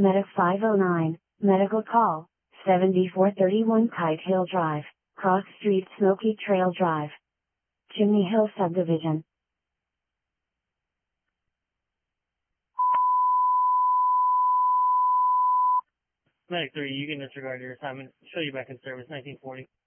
Medic 509, medical call, 7431 Kite Hill Drive, Cross Street, Smoky Trail Drive, Chimney Hill Subdivision. Medic 3, you can disregard your assignment. Show you back in service, 1940.